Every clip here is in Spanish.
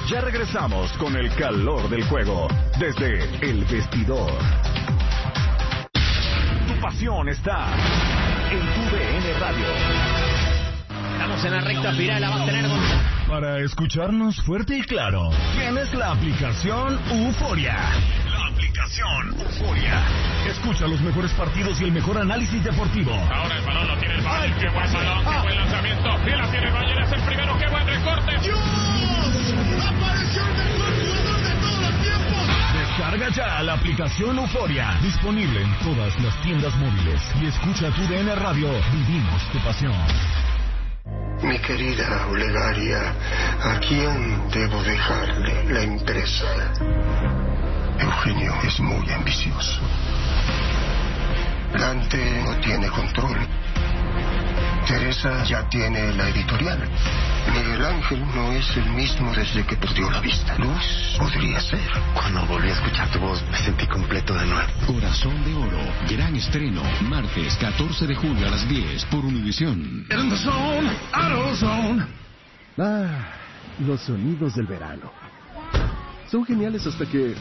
Ya regresamos con el calor del juego desde el vestidor. Tu pasión está en tu DN Radio. Estamos en la recta final, la va a tener Para escucharnos fuerte y claro, tienes la aplicación Euforia. La aplicación Euforia. Escucha los mejores partidos y el mejor análisis deportivo. Ahora el balón lo tiene el Bayern. ¡Qué buen balón! ¡Qué buen lanzamiento! ¡Y la tiene el Bayern! ¡Es el primero! ¡Qué buen recorte! ¡Dios! ¡Apareció el mejor jugador de todos los tiempos! Descarga ya la aplicación Euforia. Disponible en todas las tiendas móviles. Y escucha tu DN Radio. Vivimos tu pasión. Mi querida Olegaria, ¿a quién debo dejarle la empresa? Eugenio es muy ambicioso. Dante no tiene control. Teresa ya tiene la editorial. Miguel Ángel no es el mismo desde que perdió la vista. Luz podría ser. Cuando volví a escuchar tu voz, me sentí completo de nuevo. Corazón de Oro, gran estreno, martes 14 de julio a las 10 por Univisión. Los sonidos del verano. Son geniales hasta que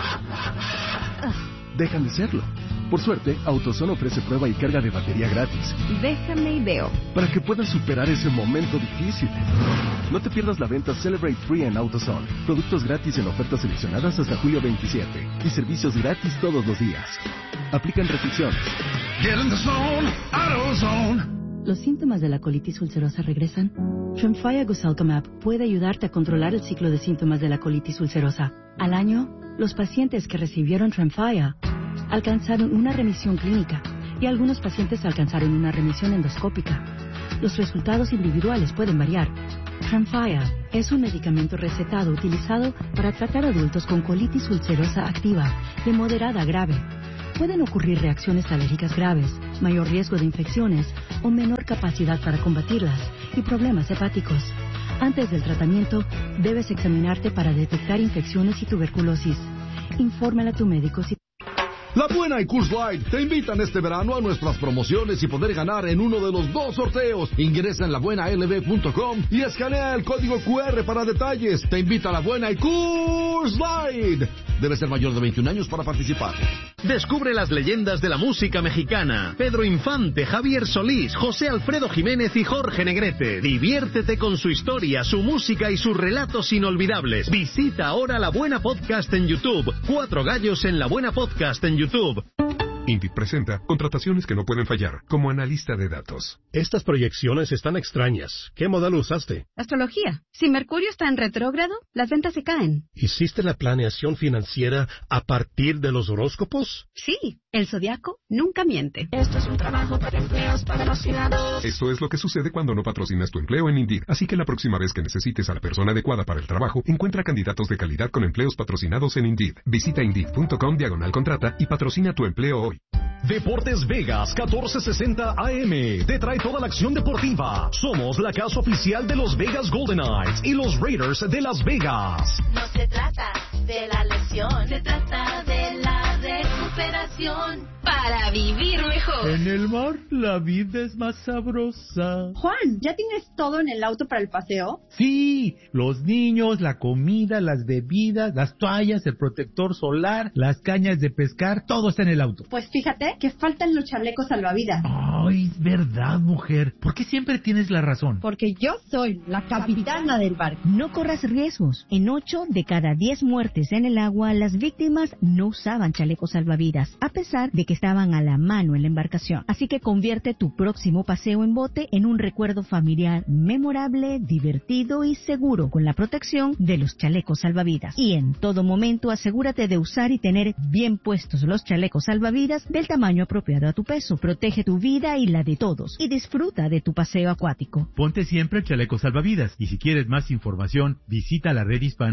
dejan de serlo. Por suerte, AutoZone ofrece prueba y carga de batería gratis. Déjame y veo. Para que puedas superar ese momento difícil. No te pierdas la venta Celebrate Free en AutoZone. Productos gratis en ofertas seleccionadas hasta julio 27. Y servicios gratis todos los días. Aplican restricciones. Get in the zone, AutoZone. ¿Los síntomas de la colitis ulcerosa regresan? Tremfya Guselkumab puede ayudarte a controlar el ciclo de síntomas de la colitis ulcerosa. Al año, los pacientes que recibieron Tremfya alcanzaron una remisión clínica y algunos pacientes alcanzaron una remisión endoscópica. Los resultados individuales pueden variar. Tremfya es un medicamento recetado utilizado para tratar adultos con colitis ulcerosa activa de moderada a grave. Pueden ocurrir reacciones alérgicas graves, mayor riesgo de infecciones o menor capacidad para combatirlas y problemas hepáticos. Antes del tratamiento, debes examinarte para detectar infecciones y tuberculosis. Infórmale a tu médico si... La Buena y Coors Light te invitan este verano a nuestras promociones y poder ganar en uno de los 2 sorteos. Ingresa en labuenalb.com y escanea el código QR para detalles. Te invita a La Buena y Coors Light. Debe ser mayor de 21 años para participar. Descubre las leyendas de la música mexicana. Pedro Infante, Javier Solís, José Alfredo Jiménez y Jorge Negrete. Diviértete con su historia, su música y sus relatos inolvidables. Visita ahora La Buena Podcast en YouTube. 4 gallos en La Buena Podcast en YouTube. Indeed presenta contrataciones que no pueden fallar, como analista de datos. Estas proyecciones están extrañas. ¿Qué modelo usaste? Astrología. Si Mercurio está en retrógrado, las ventas se caen. ¿Hiciste la planeación financiera a partir de los horóscopos? Sí, el zodiaco nunca miente. Esto es un trabajo para empleos patrocinados. Esto es lo que sucede cuando no patrocinas tu empleo en Indeed. Así que la próxima vez que necesites a la persona adecuada para el trabajo, encuentra candidatos de calidad con empleos patrocinados en Indeed. Visita Indeed.com/contrata y patrocina tu empleo hoy. Deportes Vegas 1460 AM te trae toda la acción deportiva. Somos la casa oficial de los Vegas Golden Knights y los Raiders de Las Vegas. No se trata de la lesión, se trata de la recuperación para vivir mejor. En el mar la vida es más sabrosa. Juan, ¿ya tienes todo en el auto para el paseo? Sí, los niños, la comida, las bebidas, las toallas, el protector solar, las cañas de pescar, todo está en el auto. Pues fíjate que faltan los chalecos salvavidas. Ay, es verdad, mujer. ¿Por qué siempre tienes la razón? Porque yo soy la capitana del barco. No corras riesgos. En 8 de cada 10 muertes en el agua, las víctimas no usaban chalecos salvavidas, a pesar de que estaban a la mano en la embarcación. Así que convierte tu próximo paseo en bote en un recuerdo familiar memorable, divertido y seguro, con la protección de los chalecos salvavidas. Y en todo momento asegúrate de usar y tener bien puestos los chalecos salvavidas del tamaño apropiado a tu peso. Protege tu vida y la de todos y disfruta de tu paseo acuático. Ponte siempre el chaleco salvavidas y si quieres más información visita la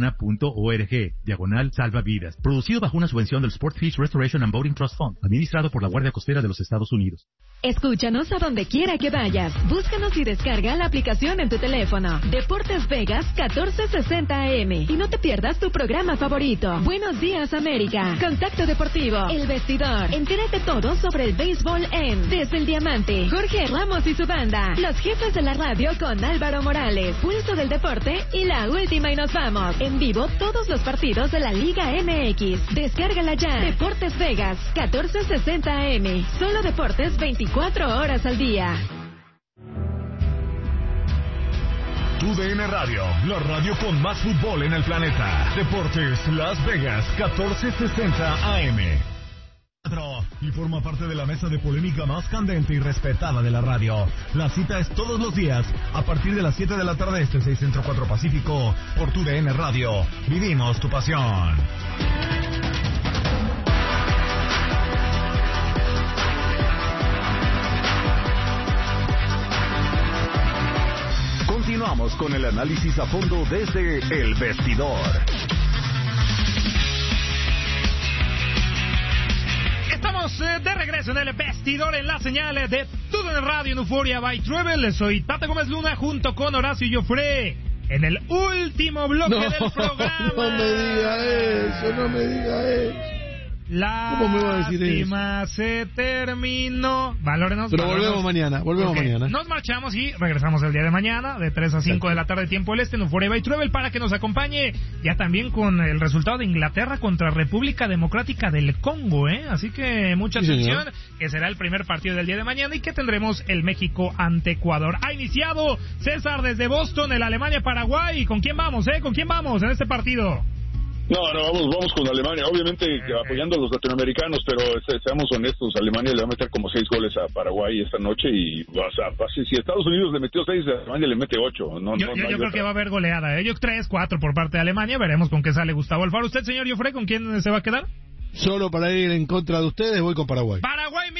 redhispana.org/salvavidas. Producido bajo una subvención del Sport Fish Restoration and Boating Trust Fund, administrado por la Guardia Costera de los Estados Unidos. Escúchanos a donde quiera que vayas. Búscanos y descarga la aplicación en tu teléfono. Deportes Vegas 1460 AM. Y no te pierdas tu programa favorito. Buenos días, América. Contacto Deportivo. El Vestidor. Entérate todo sobre el béisbol en Desde el Diamante. Jorge Ramos y su banda. Los jefes de la radio con Álvaro Morales. Pulso del Deporte y la última y nos vamos. En vivo todos los partidos de la Liga MX. Descárgala ya. Deportes Vegas 1460 AM. Solo deportes 24 horas al día. TUDN Radio, la radio con más fútbol en el planeta. Deportes Las Vegas 1460 AM. Y forma parte de la mesa de polémica más candente y respetada de la radio. La cita es todos los días a partir de las 7 de la tarde, 6 Centro 4 Pacífico, por TUDN Radio. Vivimos tu pasión. Continuamos con el análisis a fondo desde El Vestidor. Estamos de regreso en El Vestidor en la señal de TUDN Radio en Euphoria by Travel. Soy Tata Gómez Luna junto con Horacio Joffre en el último bloque del programa. No me diga eso, no me diga eso. ¿Cómo me va a decir eso? Se terminó. Valórenos. Pero volvemos mañana, mañana. Nos marchamos y regresamos el día de mañana, de 3 a 5 de la tarde, tiempo del este, en Euphoria by Travel, para que nos acompañe ya también con el resultado de Inglaterra contra República Democrática del Congo, Así que mucha atención, que será el primer partido del día de mañana y que tendremos el México ante Ecuador. Ha iniciado César desde Boston, el Alemania-Paraguay. ¿Con quién vamos, ¿Con quién vamos en este partido? No, vamos con Alemania, obviamente apoyando a los latinoamericanos, pero seamos honestos, Alemania le va a meter como 6 goles a Paraguay esta noche y, si Estados Unidos le metió 6, Alemania le mete 8. Yo creo que va a haber goleada, Yo 3-4 por parte de Alemania, veremos con qué sale Gustavo Alfaro. ¿Usted, señor Joffre, con quién se va a quedar? Solo para ir en contra de ustedes voy con Paraguay. ¡Paraguay,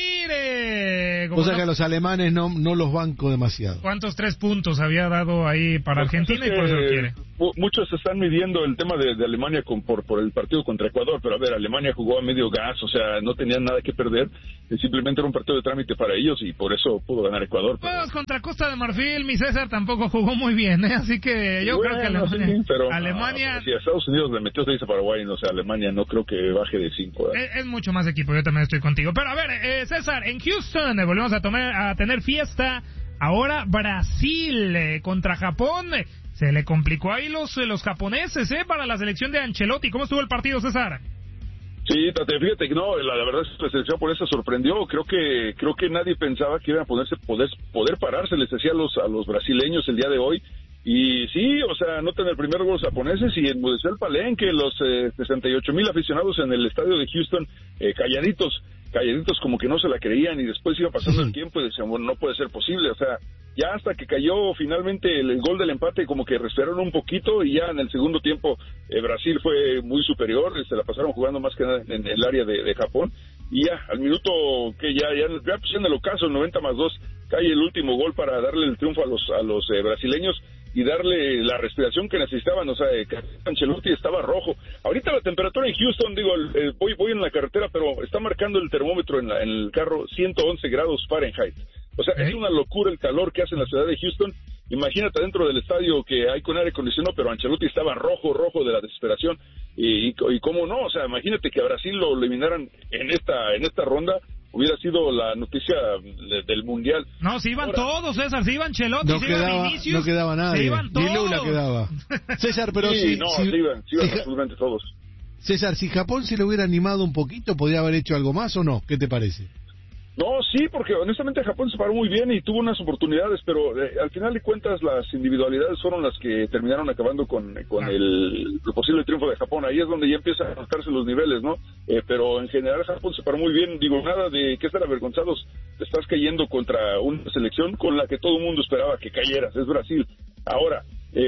mire! O sea que a los alemanes no los banco demasiado. ¿Cuántos 3 puntos había dado ahí para Argentina y por eso lo quiere? Muchos están midiendo el tema de Alemania por el partido contra Ecuador, pero a ver, Alemania jugó a medio gas, o sea, no tenían nada que perder, simplemente era un partido de trámite para ellos y por eso pudo ganar Ecuador. Pues contra Costa de Marfil, mi César tampoco jugó muy bien, Así que yo creo que Alemania... Si a Estados Unidos le metió 6 a Paraguay, Alemania no creo que baje de 5. Es mucho más equipo, yo también estoy contigo. Pero a ver, César, en Houston volvemos a tener fiesta. Ahora Brasil contra Japón. Se le complicó ahí los japoneses, para la selección de Ancelotti. ¿Cómo estuvo el partido, César? Sí, fíjate que no, la verdad es que la selección japonesa sorprendió. Creo que nadie pensaba que iban a poder pararse, les decía a los brasileños el día de hoy. Y sí, o sea, anotan el primer gol los japoneses y enmudeció el palenque, los 68,000 aficionados en el estadio de Houston, calladitos como que no se la creían, y después iba pasando el tiempo y decían, bueno, no puede ser posible, o sea, ya hasta que cayó finalmente el gol del empate, como que respiraron un poquito, y ya en el segundo tiempo Brasil fue muy superior, se la pasaron jugando más que nada en el área de Japón, y ya, al minuto que ya pues en el ocaso, el 90+2, cae el último gol para darle el triunfo a los brasileños, y darle la respiración que necesitaban. O sea, Ancelotti estaba rojo. Ahorita la temperatura en Houston, voy en la carretera, pero está marcando el termómetro en el carro 111 grados Fahrenheit. O sea, es una locura el calor que hace en la ciudad de Houston. Imagínate dentro del estadio que hay con aire acondicionado, pero Ancelotti estaba rojo de la desesperación. Y cómo no, o sea, imagínate que a Brasil lo eliminaran en esta ronda. Hubiera sido la noticia del mundial. No, se iban todos, César, se iban Ancelotti, iban Vinicius, no quedaba nadie, se iban todos. Ni Lula quedaba. César, pero se iban absolutamente todos. César, si Japón se lo hubiera animado un poquito, ¿podría haber hecho algo más o no? ¿Qué te parece? No, sí, porque honestamente Japón se paró muy bien y tuvo unas oportunidades, pero al final de cuentas las individualidades fueron las que terminaron acabando con el posible triunfo de Japón. Ahí es donde ya empiezan a notarse los niveles, ¿no? Pero en general Japón se paró muy bien. Digo, nada de que estar avergonzados. Te estás cayendo contra una selección con la que todo el mundo esperaba que cayeras. Es Brasil. Ahora,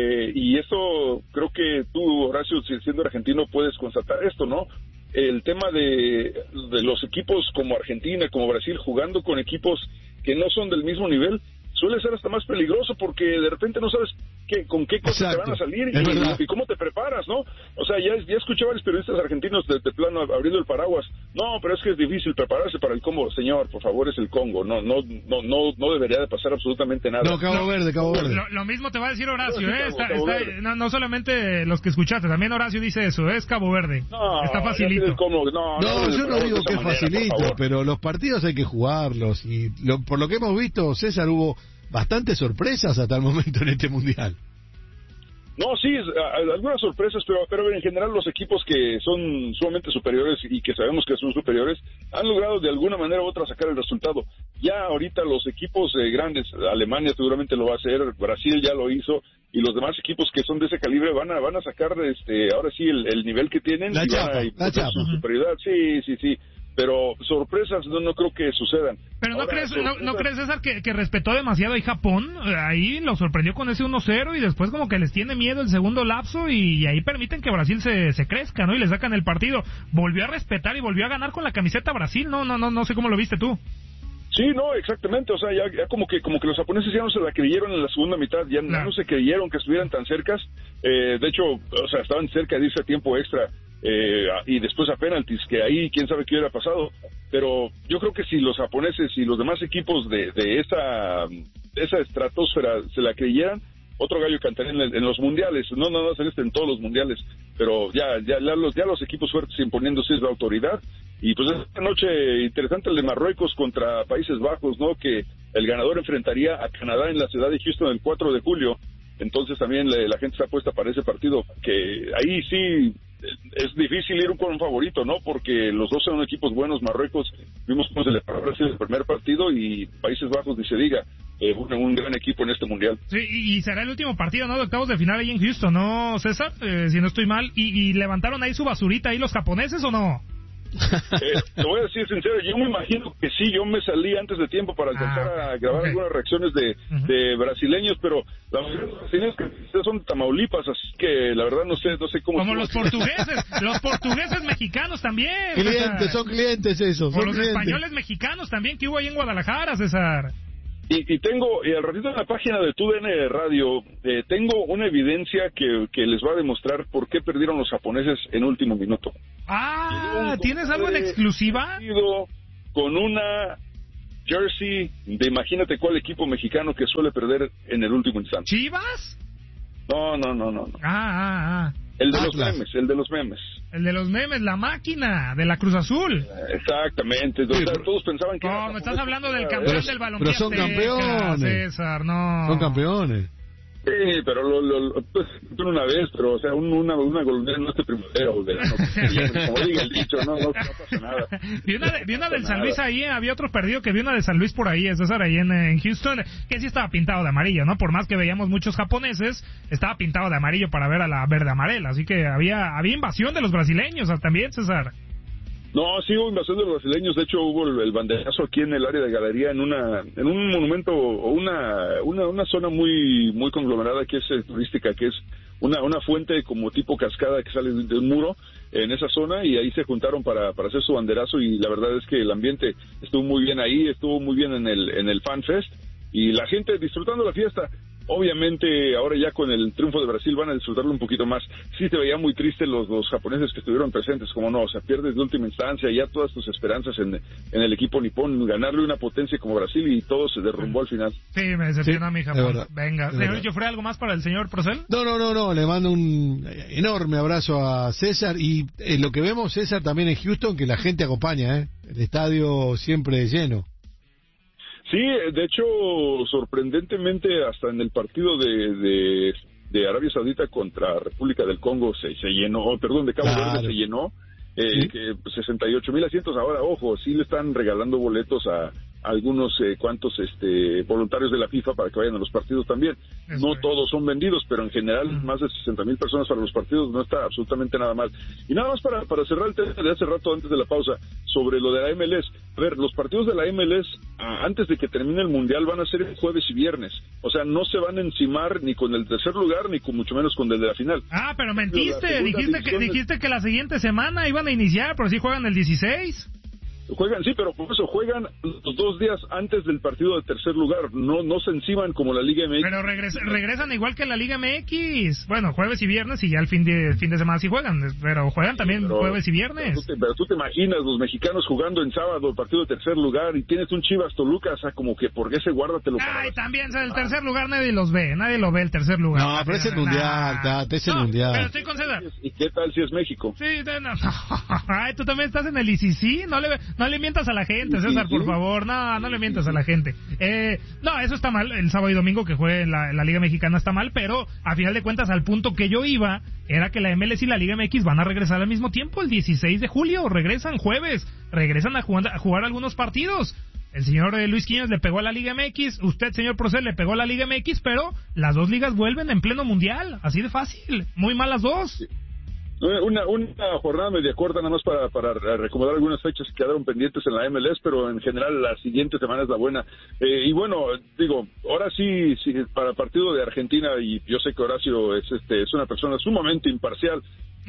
y eso creo que tú, Horacio, siendo argentino, puedes constatar esto, ¿no? El tema de los equipos como Argentina, como Brasil, jugando con equipos que no son del mismo nivel, suele ser hasta más peligroso porque de repente no sabes con qué cosas te van a salir y cómo te preparas, ¿no? O sea, ya escuché a varios periodistas argentinos de plano abriendo el paraguas. No, pero es que es difícil prepararse para el Congo. Señor, por favor, es el Congo. No debería de pasar absolutamente nada. No, Cabo Verde. Lo mismo te va a decir Horacio, Cabo Verde. No solamente los que escuchaste, también Horacio dice eso, es Cabo Verde. No, está facilito. Yo no digo que es facilito, pero los partidos hay que jugarlos. Y por lo que hemos visto, César, hubo bastantes sorpresas hasta el momento en este Mundial. No, sí, algunas sorpresas, pero en general los equipos que son sumamente superiores y que sabemos que son superiores han logrado de alguna manera u otra sacar el resultado. Ya ahorita los equipos grandes, Alemania seguramente lo va a hacer, Brasil ya lo hizo, y los demás equipos que son de ese calibre van a sacar ahora sí el nivel que tienen la chapa. Su superioridad. Sí. Pero sorpresas no creo que sucedan. Pero ¿no crees, César, que respetó demasiado ahí Japón? Ahí lo sorprendió con ese 1-0 y después como que les tiene miedo el segundo lapso y ahí permiten que Brasil se crezca, ¿no? Y le sacan el partido. Volvió a respetar y volvió a ganar con la camiseta Brasil. No sé cómo lo viste tú. Sí, no, exactamente, o sea, ya como que los japoneses ya no se la creyeron en la segunda mitad, ya no se creyeron que estuvieran tan cercas, de hecho, o sea, estaban cerca de irse a tiempo extra, y después a penaltis, que ahí quién sabe qué hubiera pasado, pero yo creo que si los japoneses y los demás equipos de esa estratosfera se la creyeran, otro gallo cantaría en los mundiales, no en todos los mundiales, pero ya los equipos fuertes imponiéndose la autoridad. Y pues esta noche interesante el de Marruecos contra Países Bajos, ¿no? Que el ganador enfrentaría a Canadá en la ciudad de Houston el 4 de julio. Entonces también la gente está puesta para ese partido, que ahí sí es difícil ir con un favorito, ¿no? Porque los dos son equipos buenos. Marruecos, vimos cómo se le paró el primer partido, y Países Bajos, ni se diga, un gran equipo en este mundial. Sí, y será el último partido, ¿no? De octavos de final ahí en Houston, ¿no, César? Si no estoy mal. ¿Y levantaron ahí su basurita ahí los japoneses o no? Te voy a decir sincero, yo me imagino que sí, yo me salí antes de tiempo para alcanzar a grabar algunas reacciones de brasileños, pero la mayoría de los brasileños que son de Tamaulipas, así que la verdad no sé cómo... Como los portugueses mexicanos también. Son clientes esos. O los españoles mexicanos también que hubo ahí en Guadalajara, César. Y tengo, al ratito en la página de TUDN Radio, tengo una evidencia que les va a demostrar por qué perdieron los japoneses en último minuto. ¿Tienes algo en exclusiva? Con una jersey de imagínate cuál equipo mexicano que suele perder en el último instante. ¿Chivas? No. El de los memes. El de los memes, la máquina de la Cruz Azul. Exactamente. Todos pensaban que... No, me estás hablando del campeón del balompié. Pero son campeones. César, no. Son campeones. Sí, pero pues, una vez, pero o sea, una golondrina no es primavera o verano. Como diga el dicho, no pasa nada. Vi una del San Luis ahí, había otro perdido que vi una de San Luis por ahí, César, ahí en Houston, que sí estaba pintado de amarillo, ¿no? Por más que veíamos muchos japoneses, estaba pintado de amarillo para ver a la verde amarela, así que había invasión de los brasileños también, César. No, sí hubo invasión de los brasileños. De hecho hubo el banderazo aquí en el área de galería, en un monumento o una zona muy conglomerada que es turística, que es una fuente como tipo cascada que sale de un muro en esa zona, y ahí se juntaron para hacer su banderazo, y la verdad es que el ambiente estuvo muy bien ahí, estuvo muy bien en el Fan Fest, y la gente disfrutando la fiesta. Obviamente ahora ya con el triunfo de Brasil van a disfrutarlo un poquito más. Sí te veía muy triste los japoneses que estuvieron presentes, como no, o sea, pierdes de última instancia ya todas tus esperanzas en el equipo nipón, ganarle una potencia como Brasil, y todo se derrumbó al final. Sí, me decepcionó a mi Japón. Venga, señor Joffre, ¿algo más para el señor Procel? No, le mando un enorme abrazo a César, y lo que vemos, César, también en Houston, que la gente acompaña, el estadio siempre lleno. Sí, de hecho, sorprendentemente, hasta en el partido de Arabia Saudita contra República del Congo se llenó, de Cabo Verde se llenó, ¿Sí? Que 68,000 asientos. Ahora, ojo, sí le están regalando boletos a algunos cuantos voluntarios de la FIFA para que vayan a los partidos también. No todos son vendidos, pero en general más de 60,000 personas para los partidos no está absolutamente nada mal. Y nada más para cerrar el tema de hace rato antes de la pausa sobre lo de la MLS. A ver, los partidos de la MLS antes de que termine el Mundial van a ser el jueves y viernes. O sea, no se van a encimar ni con el tercer lugar ni con mucho menos con el de la final. Pero mentiste, dijiste que la siguiente semana iban a iniciar, pero sí juegan el 16. Juegan, sí, pero por eso juegan los 2 días antes del partido de tercer lugar. No se enciman como la Liga MX. Pero regresan igual que la Liga MX. Bueno, jueves y viernes y ya el fin de semana sí juegan. Pero juegan también jueves y viernes. Pero tú te imaginas los mexicanos jugando en sábado el partido de tercer lugar y tienes un Chivas Toluca, o sea, como que por ese guárdatelo. Ay, también, o sea, el tercer lugar nadie los ve. Nadie lo ve el tercer lugar. No, pero es el mundial, Tate, es el mundial. Pero estoy con César. ¿Y qué tal si es México? Sí, no. Ay, tú también estás en el ICC. No le mientas a la gente, César, por favor. No le mientas a la gente. No, eso está mal. El sábado y domingo que juegue la Liga Mexicana está mal, pero a final de cuentas al punto que yo iba era que la MLS y la Liga MX van a regresar al mismo tiempo, el 16 de julio. Regresan jueves. Regresan a jugar algunos partidos. El señor Luis Quiñones le pegó a la Liga MX, usted, señor Procel, le pegó a la Liga MX, pero las dos ligas vuelven en pleno mundial. Así de fácil. Muy mal las dos. Sí. Una jornada media corta nada más para recomodar algunas fechas que quedaron pendientes en la MLS, pero en general la siguiente semana es la buena. Y bueno, digo, ahora sí para el partido de Argentina, y yo sé que Horacio es una persona sumamente imparcial.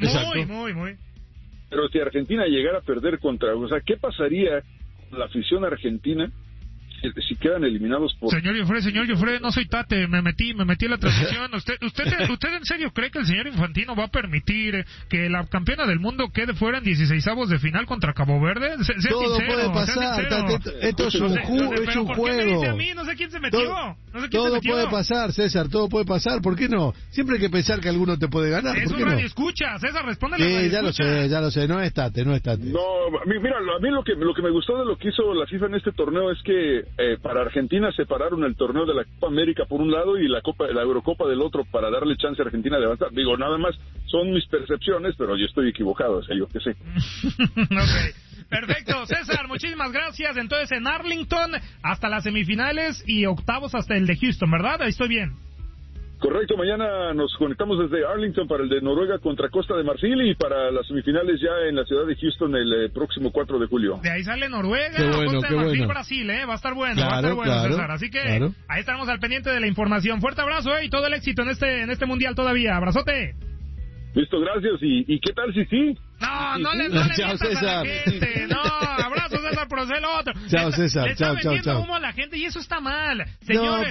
Muy. Pero si Argentina llegara a perder o sea, ¿qué pasaría con la afición argentina si quedan eliminados por... Señor Jofre, no soy Tate, me metí en la transmisión. ¿Usted en serio cree que el señor Infantino va a permitir que la campeona del mundo quede fuera en 16avos de final contra Cabo Verde? Todo puede pasar, Tate, esto es un juego. ¿Por qué me dice a mí? No sé quién se metió. Todo puede pasar, César, todo puede pasar. ¿Por qué no? Siempre hay que pensar que alguno te puede ganar. Es un radio escucha, César, respóndele. Ya lo sé, no es Tate. No, mira, a mí lo que me gustó de lo que hizo la FIFA en este torneo es que para Argentina separaron el torneo de la Copa América por un lado y la Eurocopa del otro para darle chance a Argentina de avanzar. Digo, nada más son mis percepciones, pero yo estoy equivocado, o sea, yo qué sé. Okay. Perfecto, César, muchísimas gracias. Entonces en Arlington hasta las semifinales y octavos hasta el de Houston, ¿verdad? Ahí estoy bien. Correcto, mañana nos conectamos desde Arlington para el de Noruega contra Costa de Marfil y para las semifinales ya en la ciudad de Houston el próximo 4 de julio. De ahí sale Noruega, Costa de Marfil, Brasil, va a estar bueno, César. Así que ahí estamos al pendiente de la información. Fuerte abrazo y todo el éxito en este mundial todavía. Abrazote. Listo, gracias. ¿Y qué tal si sí? No le mientas a la gente. No, abrazo, César, por ser otro. Chao, César. Le está vendiendo humo a la gente y eso está mal. Señores,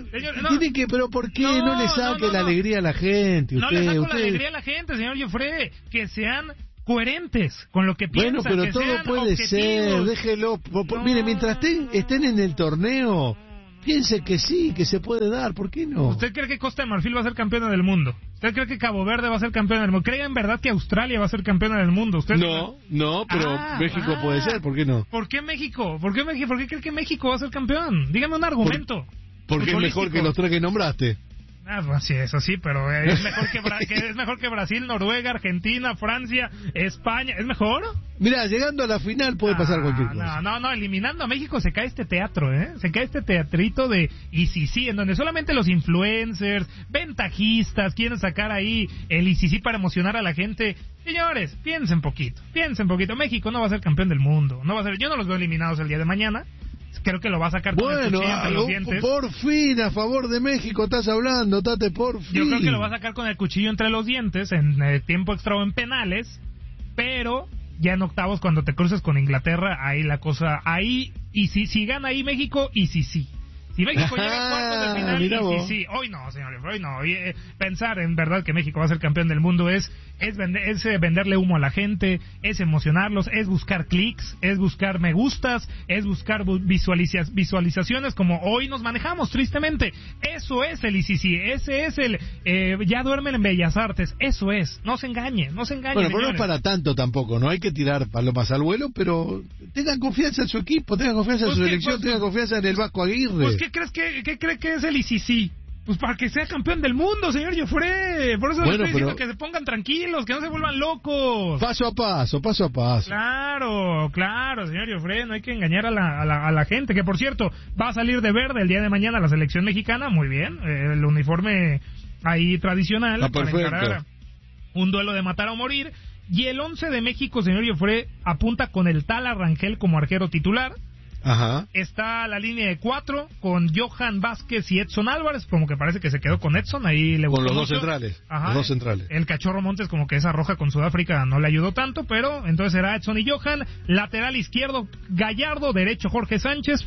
pero ¿por qué no le saque la alegría a la gente? No le saco la alegría a la gente, señor Jofre. Que sean coherentes con lo que piensan. Bueno, pero todo puede ser. Déjelo. Mire, mientras estén en el torneo, piense que sí, que se puede dar, ¿por qué no? ¿Usted cree que Costa de Marfil va a ser campeona del mundo? ¿Usted cree que Cabo Verde va a ser campeona del mundo? ¿Cree en verdad que Australia va a ser campeona del mundo? ¿Usted No, pero México puede ser, ¿por qué no? ¿Por qué México? ¿Por qué cree que México va a ser campeón? Dígame un argumento. Porque es mejor que los tres que nombraste. Sí, eso sí, pero es mejor que Brasil, Noruega, Argentina, Francia, España. ¿Es mejor? Mira, llegando a la final puede pasar cualquier cosa. No, eliminando a México se cae este teatro, se cae este teatrito de ICC, en donde solamente los influencers, ventajistas quieren sacar ahí el ICC para emocionar a la gente. Señores, piensen poquito. México no va a ser campeón del mundo, yo no los veo eliminados el día de mañana. Creo que lo va a sacar con el cuchillo entre los dientes. Por fin, a favor de México estás hablando, Tate, por fin. Yo creo que lo va a sacar con el cuchillo entre los dientes en tiempo extra o en penales, pero ya en octavos cuando te cruces con Inglaterra, ahí la cosa, ahí, y si gana ahí México, y sí. Si México llega a cuartos de final, sí. Hoy no, señores, hoy no. Pensar en verdad que México va a ser campeón del mundo es venderle humo a la gente, es emocionarlos, es buscar clics, es buscar me gustas, es buscar visualizaciones como hoy nos manejamos, tristemente. Eso es el ICC, ese es el ya duermen en Bellas Artes, eso es. No se engañen. Bueno, pero no es para tanto tampoco, no hay que tirar palomas al vuelo, pero tengan confianza en su equipo, tengan confianza en su selección, tengan confianza en el Vasco Aguirre. ¿Qué cree que es el ICC? Pues para que sea campeón del mundo, señor Jofre. Por eso les estoy diciendo que se pongan tranquilos, que no se vuelvan locos. Paso a paso. Claro, señor Jofre. No hay que engañar a la gente. Que por cierto, va a salir de verde el día de mañana la selección mexicana. Muy bien. El uniforme ahí tradicional para encarar un duelo de matar o morir. Y el 11 de México, señor Jofre, apunta con el Tala Rangel como arquero titular. Ajá. Está la línea de 4 con Johan Vázquez y Edson Álvarez, como que parece que se quedó con Edson, ahí le gustó. Con los mucho. dos centrales. Ajá. Los dos centrales. El Cachorro Montes, como que esa roja con Sudáfrica no le ayudó tanto, pero entonces será Edson y Johan. Lateral izquierdo, Gallardo. Derecho, Jorge Sánchez.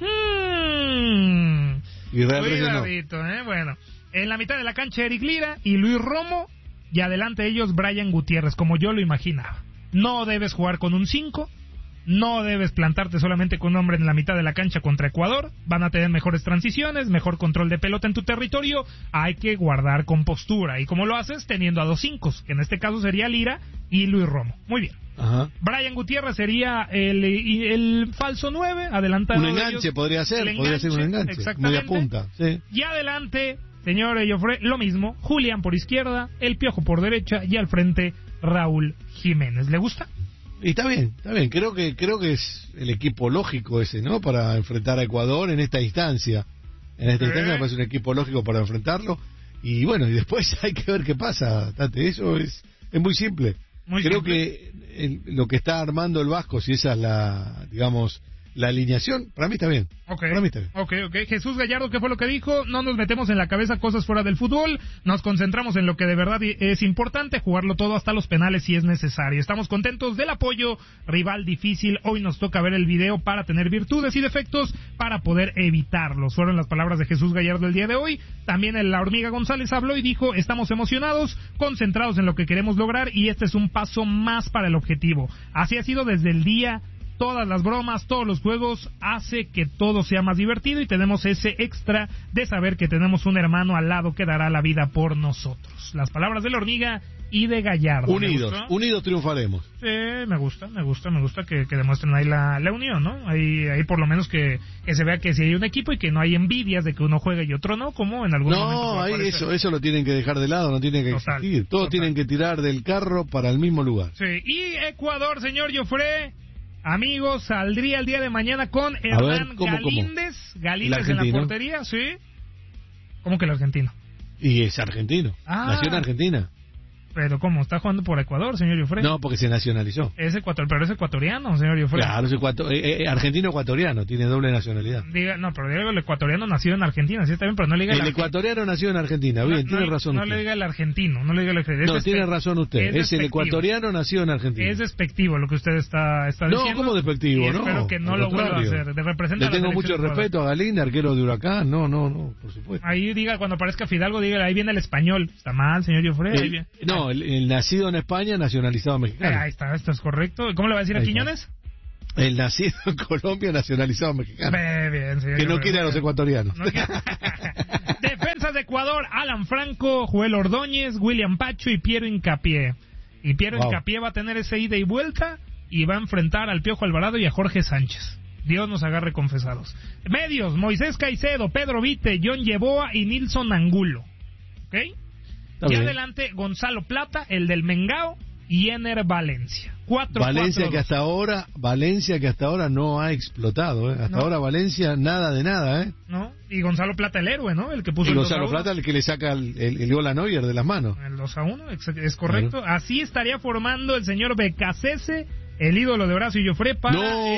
Y cuidadito, Bueno, en la mitad de la cancha, Eric Lira y Luis Romo. Y adelante ellos, Brian Gutiérrez, como yo lo imaginaba. No debes jugar con un 5. No debes plantarte solamente con un hombre en la mitad de la cancha contra Ecuador. Van a tener mejores transiciones, mejor control de pelota en tu territorio. Hay que guardar compostura. ¿Y cómo lo haces? Teniendo a 2 5, que en este caso sería Lira y Luis Romo. Muy bien. Ajá. Brian Gutiérrez sería el falso 9, adelantado. Un enganche podría ser un enganche. Exactamente. Media punta, sí. Y adelante, señor Joffre, lo mismo. Julián por izquierda, el Piojo por derecha y al frente Raúl Jiménez. ¿Le gusta? Y está bien. Creo que es el equipo lógico ese, ¿no? Para enfrentar a Ecuador en esta instancia. En esta instancia me parece un equipo lógico para enfrentarlo. Y bueno, y después hay que ver qué pasa, Tate. Eso es muy simple. Creo que lo que está armando el Vasco, si esa es la alineación, para mí está bien. Para mí está bien. Ok. Jesús Gallardo, ¿qué fue lo que dijo? No nos metemos en la cabeza cosas fuera del fútbol, nos concentramos en lo que de verdad es importante, jugarlo todo hasta los penales si es necesario. Estamos contentos del apoyo, rival difícil, hoy nos toca ver el video para tener virtudes y defectos para poder evitarlos. Fueron las palabras de Jesús Gallardo el día de hoy. También la Hormiga González habló y dijo, estamos emocionados, concentrados en lo que queremos lograr y este es un paso más para el objetivo. Así ha sido desde el día. Todas las bromas, todos los juegos, hace que todo sea más divertido y tenemos ese extra de saber que tenemos un hermano al lado que dará la vida por nosotros. Las palabras de la Hormiga y de Gallardo. Unidos triunfaremos. Sí, me gusta que demuestren ahí la unión, ¿no? Ahí por lo menos que se vea que si hay un equipo y que no hay envidias de que uno juegue y otro no, como en algún momento. No, ahí eso lo tienen que dejar de lado, no tienen que existir. Todos tienen que tirar del carro para el mismo lugar. Sí, y Ecuador, señor Joffre. Amigos, saldría el día de mañana con Hernán Galíndez. Galíndez en la portería, ¿sí? ¿Cómo que el argentino? Y es argentino. Nació en Argentina. Pero ¿cómo? ¿Está jugando por Ecuador, señor Joffre? No, porque se nacionalizó. Pero es ecuatoriano, señor Joffre. Claro, es argentino-ecuatoriano, tiene doble nacionalidad. Pero el ecuatoriano nació en Argentina, sí está bien, pero no le diga el ecuatoriano nació en Argentina, bien, tiene razón usted. No le diga el argentino, no le diga el argentino. No, tiene razón usted, es el ecuatoriano nació en Argentina. Es despectivo lo que usted está diciendo. No, ¿cómo despectivo? No, espero que no lo vuelva a hacer. Le tengo mucho respeto a Galín, arquero de Huracán, no, por supuesto. Ahí diga, cuando aparezca Fidalgo, diga, ahí viene el español. Está mal, señor Joffre. No, el nacido en España, nacionalizado mexicano. Ahí está, esto es correcto. ¿Cómo le va a decir a Quiñones? El nacido en Colombia, nacionalizado mexicano. Bien, señor. Que no quiere a los ecuatorianos. Defensas de Ecuador, Alan Franco, Joel Ordóñez, William Pacho y Piero Hincapié. Y Piero Hincapié va a tener ese ida y vuelta y va a enfrentar al Piojo Alvarado y a Jorge Sánchez. Dios nos agarre confesados. Medios, Moisés Caicedo, Pedro Vite, John Yeboa y Nilson Angulo. ¿Ok? Y adelante, Gonzalo Plata, el del Mengao, y Ener Valencia. Valencia que hasta ahora no ha explotado, Hasta ahora Valencia nada de nada, No, y Gonzalo Plata el héroe, ¿no? El que puso y Gonzalo Plata el que le saca el gol a Neuer de las manos. El 2-1, es correcto. Claro. Así estaría formando el señor Becasese, el ídolo de Horacio Joffre para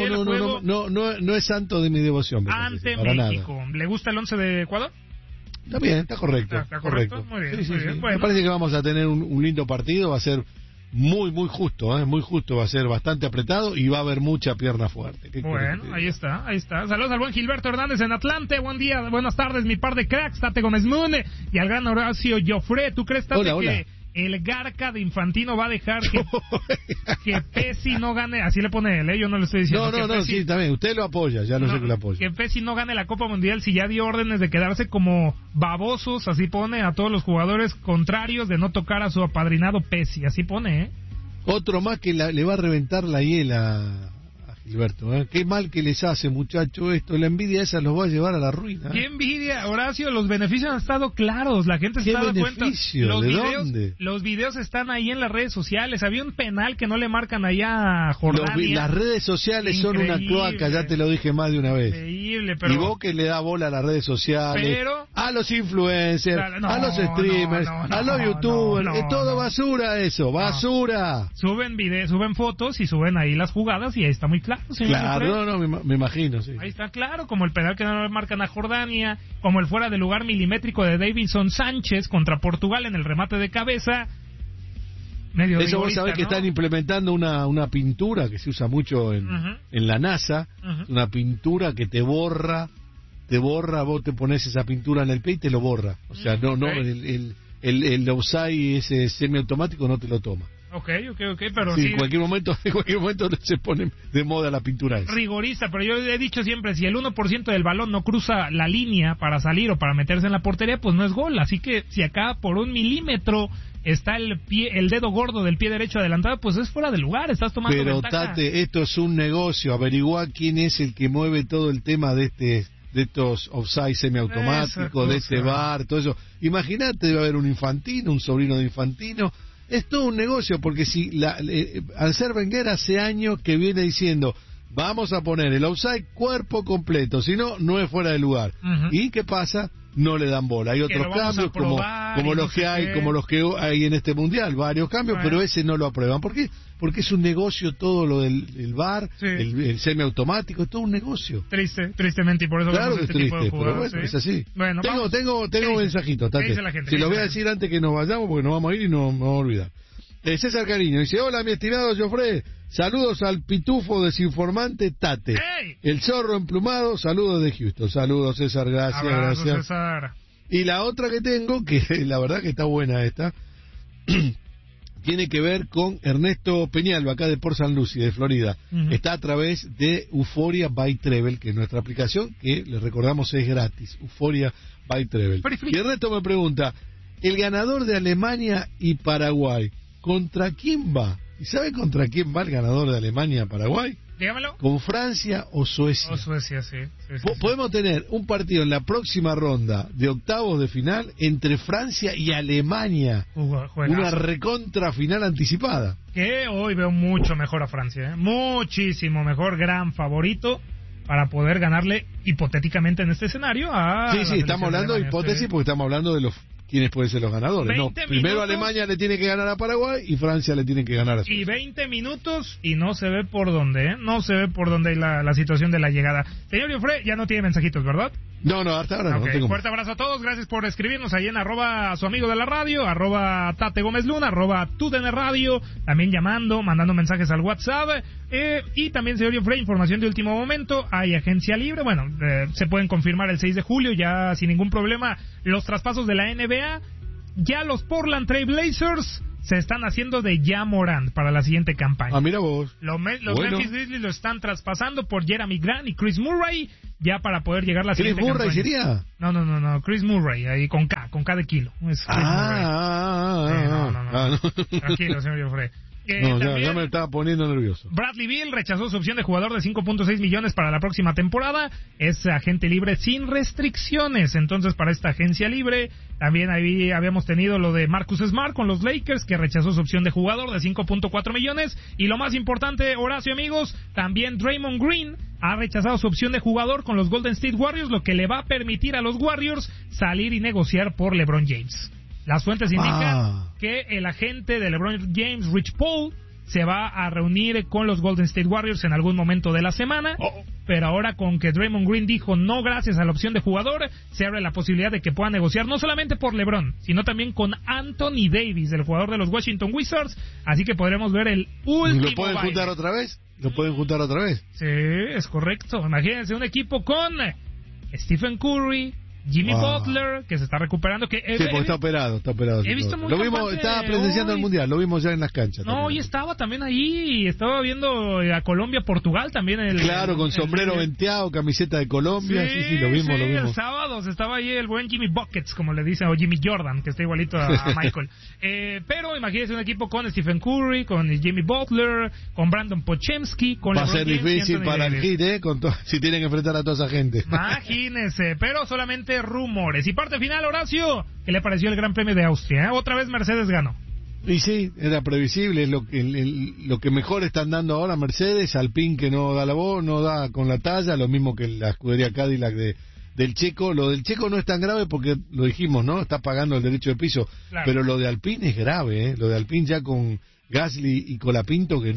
no es santo de mi devoción. Ante México. Nada. ¿Le gusta el 11 de Ecuador? Está bien, está correcto. ¿Está correcto? Muy bien, sí. Bueno. Me parece que vamos a tener un lindo partido, va a ser muy justo, muy justo, va a ser bastante apretado y va a haber mucha pierna fuerte. Bueno, ahí está. Saludos al buen Gilberto Hernández en Atlante, buen día, buenas tardes, mi par de cracks, Tate Gómez Mune y al gran Horacio Joffre. ¿Tú crees, Tate, que el Garca de Infantino va a dejar que Pesci no gane? Así le pone él, yo no le estoy diciendo. No, sí, también, usted lo apoya, ya sé que lo apoya. Que Pesci no gane la Copa Mundial si ya dio órdenes de quedarse como babosos, así pone a todos los jugadores contrarios de no tocar a su apadrinado Pesci, así pone, Otro más que le va a reventar la hiela a Gilberto, Qué mal que les hace, muchacho, esto. La envidia esa los va a llevar a la ruina. ¿Qué envidia, Horacio? Los beneficios han estado claros, la gente se está dando cuenta. ¿Dónde? Los videos están ahí en las redes sociales. Había un penal que no le marcan allá a Jordania. Las redes sociales son una cloaca, ya te lo dije más de una vez. Increíble, pero... Y vos que le da bola a las redes sociales, a los influencers, a los streamers, a los youtubers, es todo basura eso, basura. Suben fotos y suben ahí las jugadas y ahí está muy claro. claro, señor. Claro, me imagino, sí. Ahí está claro, como el penal que no le marcan a Jordania, como el fuera de lugar milimétrico de Davinson Sánchez contra Portugal en el remate de cabeza. Medio eso vos sabés, ¿no?, que están implementando una pintura que se usa mucho en la NASA, una pintura que te borra, vos te pones esa pintura en el pie y te lo borra. O sea, el offside ese semiautomático no te lo toma. Okay, pero sí, en cualquier momento se pone de moda la pintura esa. Rigorista, pero yo he dicho siempre, si el 1% del balón no cruza la línea para salir o para meterse en la portería, pues no es gol. Así que si acá por 1 milímetro está el dedo gordo del pie derecho adelantado, pues es fuera de lugar, estás tomando ventaja. Pero Tate, esto es un negocio, averiguá quién es el que mueve todo el tema de estos offside semiautomáticos, de este VAR, todo eso. Imagínate, debe haber un Infantino, un sobrino de Infantino. Es todo un negocio, porque si Arsène Wenger hace años que viene diciendo, vamos a poner el offside cuerpo completo, si no, no es fuera de lugar. ¿Y qué pasa? No le dan bola. Hay otros cambios como los que hay en este mundial, varios cambios, pero ese no lo aprueban. ¿Por qué? Porque es un negocio todo lo del VAR, el semiautomático, es todo un negocio. Tristemente, y por eso claro que es triste, pero bueno, es así. Bueno, tengo un mensajito, Tate. Si lo voy a decir antes que nos vayamos, porque nos vamos a ir y no me voy a olvidar. César Cariño dice: hola, mi estimado Joffre, saludos al pitufo desinformante Tate. ¡Hey! El zorro emplumado, saludos de Houston. Saludos, César, gracias. César. Y la otra que tengo, que la verdad que está buena esta, tiene que ver con Ernesto Peñalba, acá de Port St. Lucie, de Florida. Está a través de Euphoria by Travel, que es nuestra aplicación, que les recordamos es gratis. Euphoria by Travel. Y Ernesto me pregunta, el ganador de Alemania y Paraguay, ¿contra quién va? ¿Y sabe contra quién va el ganador de Alemania-Paraguay? Dígamelo. ¿Con Francia o Suecia? Suecia, sí. Podemos tener un partido en la próxima ronda de octavos de final entre Francia y Alemania. Una recontra final anticipada. Que hoy veo mucho mejor a Francia, muchísimo mejor, gran favorito para poder ganarle hipotéticamente en este escenario a... Sí, estamos hablando de hipótesis porque estamos hablando de quiénes pueden ser los ganadores. No, primero Alemania le tiene que ganar a Paraguay y Francia le tiene que ganar a Suecia. Y 20 minutos y no se ve por dónde, no se ve por dónde la situación de la llegada. Señor Joffre, ya no tiene mensajitos, ¿verdad? No, hasta ahora no tengo. Fuerte abrazo a todos, gracias por escribirnos ahí en @ su amigo de la radio, @ Tate Gómez Luna, @ TUDN Radio, también llamando, mandando mensajes al WhatsApp, y también, señor Joffre, información de último momento, hay agencia libre, bueno, se pueden confirmar el 6 de julio, ya sin ningún problema, los traspasos de la NBA, ya los Portland Trail Blazers se están haciendo de Ja Morant para la siguiente campaña. Mira vos. Los Memphis Grizzlies lo están traspasando por Jeremy Grant y Chris Murray, ya para poder llegar a la siguiente campaña. ¿Chris Murray sería? No, Chris Murray, ahí con K de kilo. Es Chris Murray. No. Tranquilo, señor Joffre. Ya me estaba poniendo nervioso. Bradley Beal rechazó su opción de jugador de 5.6 millones para la próxima temporada. Es agente libre sin restricciones. Entonces, para esta agencia libre, también ahí habíamos tenido lo de Marcus Smart con los Lakers, que rechazó su opción de jugador de 5.4 millones. Y lo más importante, Horacio, amigos, también Draymond Green ha rechazado su opción de jugador con los Golden State Warriors, lo que le va a permitir a los Warriors salir y negociar por LeBron James. Las fuentes indican que el agente de LeBron James, Rich Paul, se va a reunir con los Golden State Warriors en algún momento de la semana, pero ahora con que Draymond Green dijo no gracias a la opción de jugador, se abre la posibilidad de que pueda negociar no solamente por LeBron, sino también con Anthony Davis, el jugador de los Washington Wizards, así que podremos ver el último ¿Lo pueden juntar otra vez? Sí, es correcto. Imagínense un equipo con Stephen Curry, Jimmy Butler, que se está recuperando, que porque está operado. He visto mucho. Lo vimos, estaba presenciando el mundial, lo vimos ya en las canchas. No, hoy estaba también ahí, estaba viendo a Colombia-Portugal también. Claro, con sombrero venteado, camiseta de Colombia, sí, lo vimos. El sábado estaba ahí el buen Jimmy Buckets, como le dicen, o Jimmy Jordan, que está igualito a Michael. Pero imagínense un equipo con Stephen Curry, con Jimmy Butler, con Brandon Pochemski, con va a ser difícil para el Heat, si tienen que enfrentar a toda esa gente. Imagínense, pero solamente rumores. Y parte final, Horacio, ¿qué le pareció el Gran Premio de Austria? Otra vez Mercedes ganó. Y sí, era previsible, es lo que mejor están dando ahora Mercedes, Alpine que no da la voz, no da con la talla, lo mismo que la escudería Cadillac del Checo. Lo del Checo no es tan grave porque lo dijimos, ¿no? Está pagando el derecho de piso, claro. Pero lo de Alpine es grave, lo de Alpine ya con Gasly y Colapinto que no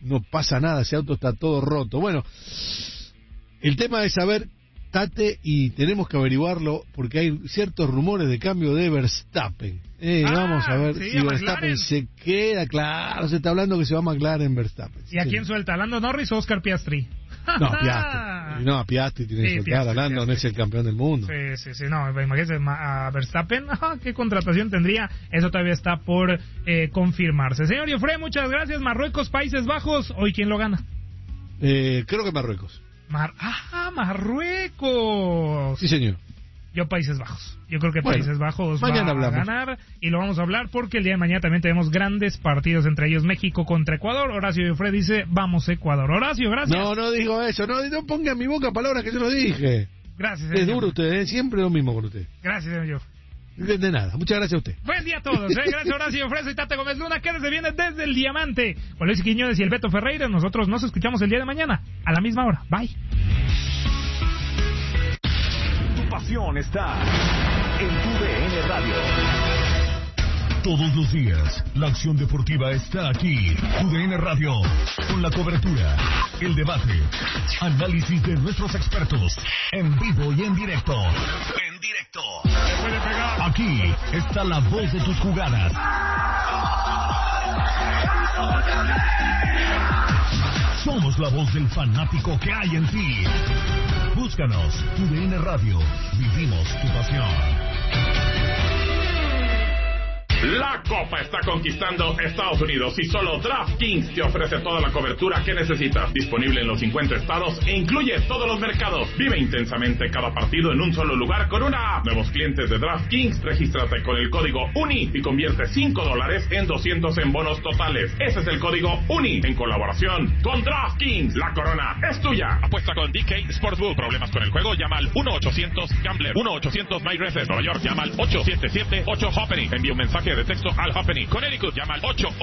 no pasa nada, ese auto está todo roto. Bueno, el tema es saber, Tate, y tenemos que averiguarlo porque hay ciertos rumores de cambio de Verstappen. Vamos a ver si Verstappen se queda. Claro, se está hablando que se va a McLaren Verstappen. ¿Y a quién suelta? ¿Lando Norris o Oscar Piastri? No, Piastri. No, a Piastri tiene que soltar. A Lando no es el campeón del mundo. Sí. No, imagínese a Verstappen. ¿Qué contratación tendría? Eso todavía está por confirmarse. Señor Jofre, muchas gracias. Marruecos, Países Bajos. ¿Hoy quién lo gana? Creo que Marruecos. Marruecos. Sí, señor. Yo Países Bajos. Yo creo que Países Bajos va a ganar y lo vamos a hablar porque el día de mañana también tenemos grandes partidos, entre ellos México contra Ecuador. Horacio Jofre dice, vamos Ecuador. Horacio, gracias. No digo eso. No ponga en mi boca palabras que yo no dije. Gracias, señor. Es duro usted, siempre lo mismo con usted. Gracias, señor. De nada, muchas gracias a usted. Buen día a todos, gracias Horacio Jofre y Tate Gómez Luna, que viene desde el Diamante con Luis Quiñones y el Beto Ferreira. Nosotros nos escuchamos el día de mañana a la misma hora. Bye. Tu pasión está en TUDN Radio. Todos los días, la acción deportiva está aquí. TUDN Radio, con la cobertura, el debate, análisis de nuestros expertos, en vivo y en directo. Aquí está la voz de tus jugadas. Somos la voz del fanático que hay en ti. Búscanos, TUDN Radio. Vivimos tu pasión. La Copa está conquistando Estados Unidos y solo DraftKings te ofrece toda la cobertura que necesitas. Disponible en los 50 estados e incluye todos los mercados. Vive intensamente cada partido en un solo lugar con una app. Nuevos clientes de DraftKings, regístrate con el código UNI y convierte $5 en 200 en bonos totales. Ese es el código UNI en colaboración con DraftKings. La corona es tuya. Apuesta con DK Sportsbook. ¿Problemas con el juego? Llama al 1-800-GAMBLER. 1-800-MyRaces. Nueva York, llama al 877-8-HOPPENING. Envía un mensaje de texto al Happening. Connecticut, llama al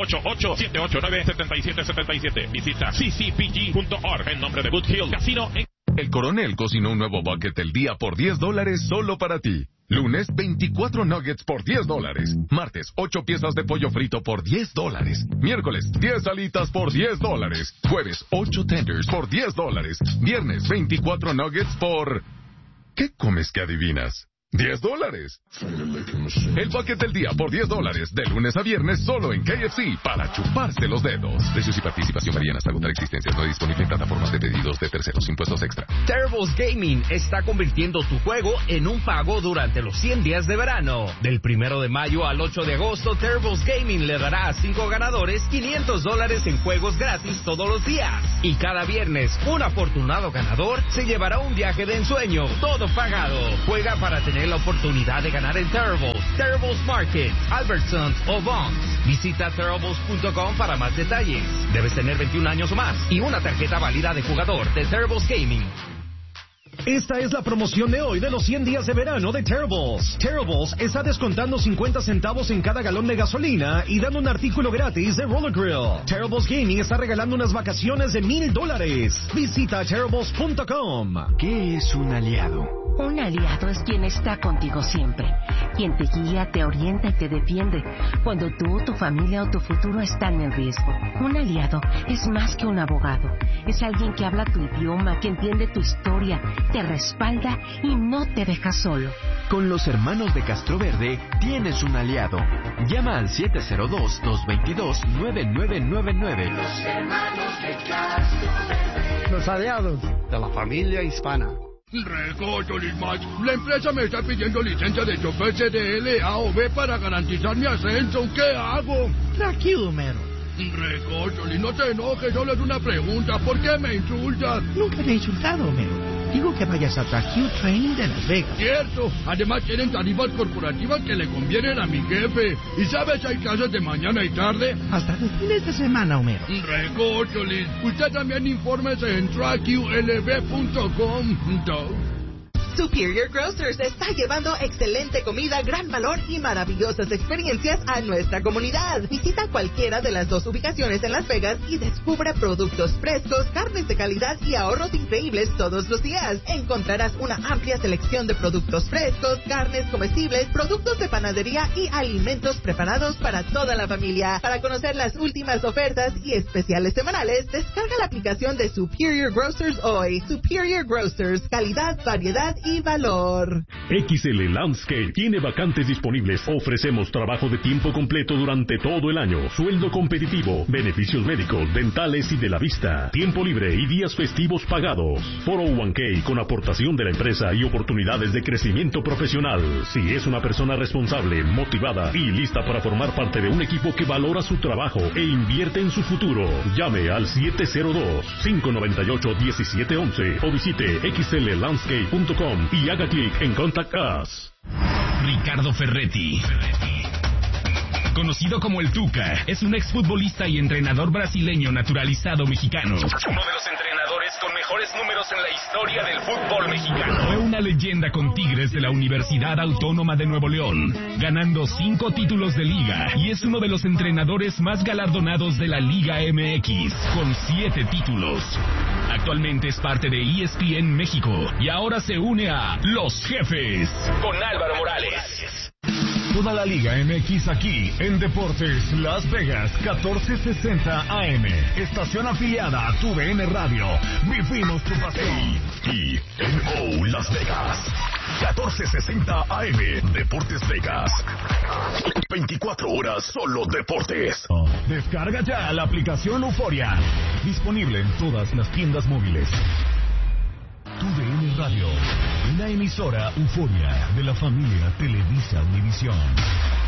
888-789-7777. Visita ccpg.org en nombre de Good Hill Casino. El Coronel cocinó un nuevo bucket del día por $10 solo para ti. Lunes, 24 nuggets por $10. Martes, 8 piezas de pollo frito por $10. Miércoles, 10 alitas por $10. Jueves, 8 tenders por $10. Viernes, 24 nuggets por... ¿Qué comes que adivinas? $10. El bucket del día por $10, de lunes a viernes solo en KFC, para chuparse los dedos. Precios y participación varían hasta agotar existencias. No disponible en plataformas de pedidos de terceros, impuestos extra. Terribles Gaming está convirtiendo tu juego en un pago durante los 100 días de verano. Del 1 de mayo al 8 de agosto, Terribles Gaming le dará a 5 ganadores $500 en juegos gratis todos los días. Y cada viernes, un afortunado ganador se llevará un viaje de ensueño, todo pagado. Juega para tener la oportunidad de ganar en Terribles Market, Albertsons o Vons. Visita Terribles.com para más detalles. Debes tener 21 años o más y una tarjeta válida de jugador de Terribles Gaming. Esta es la promoción de hoy de los 100 días de verano de Terribles. Terribles está descontando 50 centavos en cada galón de gasolina y dando un artículo gratis de Roller Grill. Terribles Gaming está regalando unas vacaciones de $1,000. Visita Terribles.com. ¿Qué es un aliado? Un aliado es quien está contigo siempre, quien te guía, te orienta y te defiende cuando tú, tu familia o tu futuro están en riesgo. Un aliado es más que un abogado, es alguien que habla tu idioma, que entiende tu historia, te respalda y no te deja solo. Con los hermanos de Castroverde tienes un aliado. Llama al 702-222-9999. Los hermanos de Castroverde. Los aliados de la familia hispana. Recocho, Max. La empresa me está pidiendo licencia de chofer CDL, A o B para garantizar mi ascenso. ¿Qué hago? Tranquilo, mero. Recocho, no te enojes, solo es una pregunta. ¿Por qué me insultas? Nunca te he insultado, mero. Digo que vayas a Tracue Train de Las Vegas. Cierto. Además tienen tarifas corporativas que le convienen a mi jefe. ¿Y sabes, hay clases de mañana y tarde? Hasta de fines de semana, Homero. Recocholis, usted también infórmese en TracueLV.com. Superior Grocers está llevando excelente comida, gran valor y maravillosas experiencias a nuestra comunidad. Visita cualquiera de las 2 ubicaciones en Las Vegas y descubre productos frescos, carnes de calidad y ahorros increíbles todos los días. Encontrarás una amplia selección de productos frescos, carnes comestibles, productos de panadería y alimentos preparados para toda la familia. Para conocer las últimas ofertas y especiales semanales, descarga la aplicación de Superior Grocers hoy. Superior Grocers, calidad, variedad y valor. XL Landscape tiene vacantes disponibles. Ofrecemos trabajo de tiempo completo durante todo el año. Sueldo competitivo, beneficios médicos, dentales y de la vista. Tiempo libre y días festivos pagados. 401k con aportación de la empresa y oportunidades de crecimiento profesional. Si es una persona responsable, motivada y lista para formar parte de un equipo que valora su trabajo e invierte en su futuro, llame al 702-598-1711 o visite xllandscape.com y haga clic en Contact Us. Ricardo Ferretti, conocido como el Tuca, es un exfutbolista y entrenador brasileño naturalizado mexicano. Uno de los entrenadores con mejores números en la historia del fútbol mexicano. Fue una leyenda con Tigres de la Universidad Autónoma de Nuevo León, ganando 5 títulos de liga, y es uno de los entrenadores más galardonados de la Liga MX, con 7 títulos. Actualmente es parte de ESPN México y ahora se une a Los Jefes con Álvaro Morales. Toda la Liga MX aquí en Deportes Las Vegas 1460 AM. Estación afiliada a TUDN Radio. Vivimos tu pasión. TNO Las Vegas 1460 AM. Deportes Vegas. 24 horas solo deportes. Descarga ya la aplicación Euforia. Disponible en todas las tiendas móviles. TUDN Radio, una emisora Euforia de la familia Televisa Univisión.